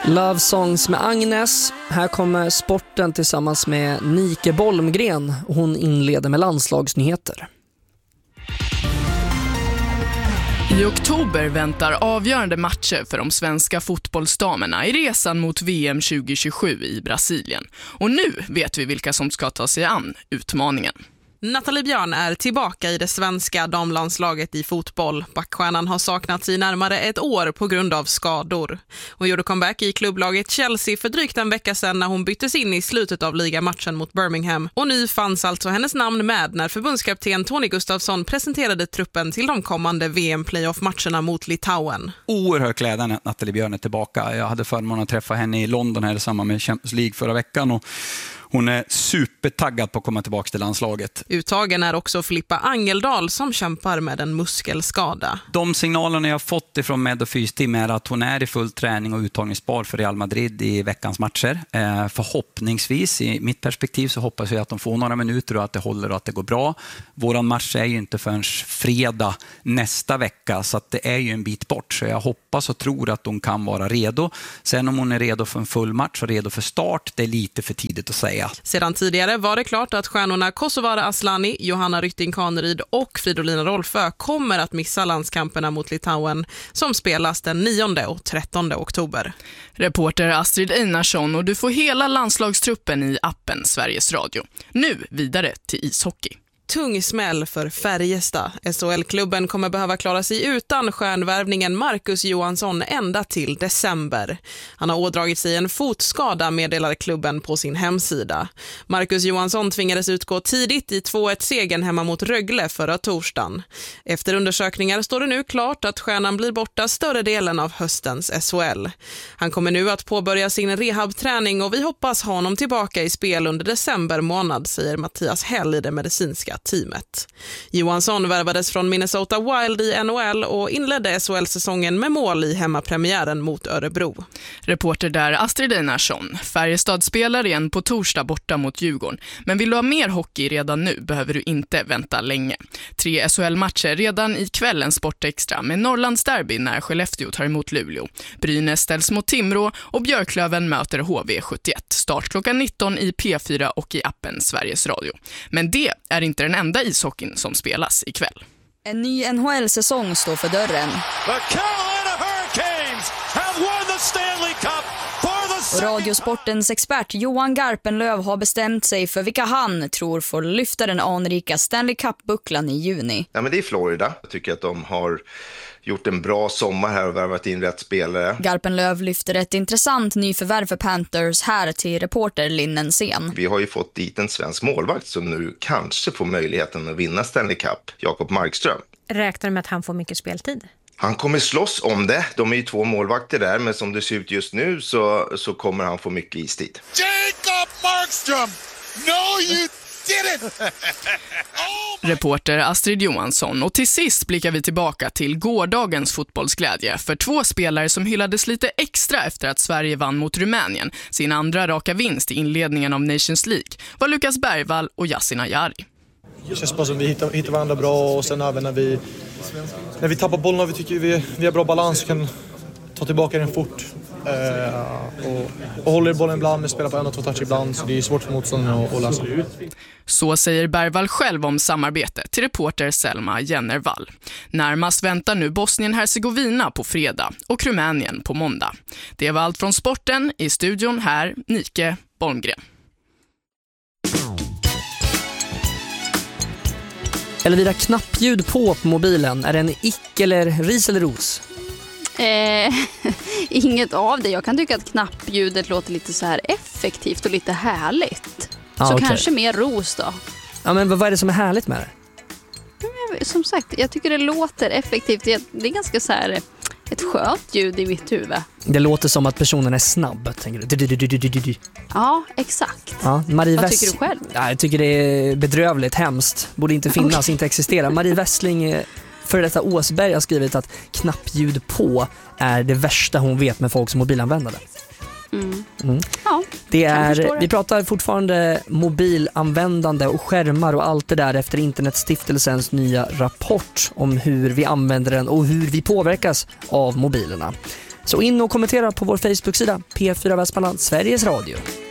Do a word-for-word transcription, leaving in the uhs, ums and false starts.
Love Songs med Agnes. Här kommer sporten tillsammans med Nike Bolmgren och hon inleder med landslagsnyheter. I oktober väntar avgörande matcher för de svenska fotbollsdamerna i resan mot V M tjugo tjugosju i Brasilien. Och nu vet vi vilka som ska ta sig an utmaningen. Nathalie Björn är tillbaka i det svenska damlandslaget i fotboll. Backstjärnan har saknats i närmare ett år på grund av skador. Hon gjorde comeback i klubblaget Chelsea för drygt en vecka sedan när hon byttes in i slutet av ligamatchen mot Birmingham. Och nu fanns alltså hennes namn med när förbundskapten Tony Gustafsson presenterade truppen till de kommande V M-playoff-matcherna mot Litauen. Oerhört glädjande att Nathalie Björn är tillbaka. Jag hade förmånen att träffa henne i London här i samband med Champions League förra veckan och hon är supertaggad på att komma tillbaka till landslaget. Uttagen är också Filippa Angeldal som kämpar med en muskelskada. De signalerna jag har fått ifrån Med- och Fysteam är att hon är i full träning och uttagningsbar för Real Madrid i veckans matcher. Eh, förhoppningsvis, i mitt perspektiv, så hoppas jag att de får några minuter och att det håller och att det går bra. Våran match är ju inte förrän fredag nästa vecka, så att det är ju en bit bort. Så jag hoppas och tror att hon kan vara redo. Sen om hon är redo för en full match och redo för start, det är lite för tidigt att säga. Sedan tidigare var det klart att stjärnorna Kosovare Aslani, Johanna Rytting-Kaneryd och Fridolina Rolfö kommer att missa landskamperna mot Litauen som spelas den nionde och trettonde oktober. Reporter Astrid Einarsson, och du får hela landslagstruppen i appen Sveriges Radio. Nu vidare till ishockey. Tung smäll för Färjestad. S H L-klubben kommer behöva klara sig utan stjärnvärvningen Marcus Johansson ända till december. Han har ådragit sig en fotskada, meddelade klubben på sin hemsida. Marcus Johansson tvingades utgå tidigt i två ett-segern hemma mot Rögle förra torsdagen. Efter undersökningar står det nu klart att stjärnan blir borta större delen av höstens S H L. Han kommer nu att påbörja sin rehabträning och vi hoppas ha honom tillbaka i spel under december månad, säger Mattias Hell i det medicinska teamet. Johansson värvades från Minnesota Wild i N H L och inledde S H L-säsongen med mål i hemmapremiären mot Örebro. Reporter där Astrid Einarsson. Färjestad spelar igen på torsdag borta mot Djurgården. Men vill du ha mer hockey redan nu behöver du inte vänta länge. Tre S H L-matcher redan i kvällen Sportextra med Norrlands derby när Skellefteå tar emot Luleå. Brynäs ställs mot Timrå och Björklöven möter H V sjuttioett. Start klockan nitton i P fyra och i appen Sveriges Radio. Men det är inte den enda ishockeyn som spelas ikväll. En ny N H L-säsong står för dörren. Och Radiosportens expert Johan Garpenlöv har bestämt sig för vilka han tror får lyfta den anrika Stanley Cup-bucklan i juni. Ja, men det är Florida. Jag tycker att de har gjort en bra sommar här och värvat in rätt spelare. Garpenlöv lyfter ett intressant nyförvärv för Panthers här till reporter Linnen Sen. Vi har ju fått dit en svensk målvakt som nu kanske får möjligheten att vinna Stanley Cup, Jakob Markström. Räknar du med att han får mycket speltid? Han kommer slåss om det. De är ju två målvakter där, men som det ser ut just nu så, så kommer han få mycket istid. Jacob Markström! No, you didn't! Oh Reporter Astrid Johansson. Och till sist blickar vi tillbaka till gårdagens fotbollsglädje för två spelare som hyllades lite extra efter att Sverige vann mot Rumänien. Sin andra raka vinst i inledningen av Nations League var Lukas Bergvall och Yasin Ayari. Det känns bara som vi hittar, hittar varandra bra och sen även när vi, när vi tappar bollen och vi tycker vi, vi har bra balans och kan ta tillbaka den fort. Uh, och, och håller bollen ibland, men spelar på en och två touch ibland, så det är svårt för motståndarna att, att läsa. Så säger Bergvall själv om samarbete till reporter Selma Jennervall. Närmast väntar nu Bosnien-Hercegovina på fredag och Rumänien på måndag. Det var allt från sporten. I studion här, Nike Bolmgren. Elvira, knappljud på på mobilen. Är det en ick eller ris eller ros? Eh, inget av det. Jag kan tycka att knappljudet låter lite så här effektivt och lite härligt. Ah, så okay. Kanske mer ros då. Ja, men vad är det som är härligt med det? Som sagt, jag tycker det låter effektivt. Det är ganska så här ett skönt ljud i mitt huvud. Det låter som att personen är snabb, tänker du? Ja, exakt. Ja, Marie Vad Wess- tycker du själv? Ja, jag tycker det är bedrövligt, hemskt. Borde inte finnas, okay. Inte existera. Marie Wessling, för detta Åsberg, har skrivit att knappljud på är det värsta hon vet med folk som mobilanvändare. Mm. Mm. Ja, det är, vi pratar fortfarande mobilanvändande och skärmar och allt det där efter Internetstiftelsens nya rapport om hur vi använder den och hur vi påverkas av mobilerna. Så in och kommentera på vår Facebook-sida P fyra Västmanland, Sveriges Radio.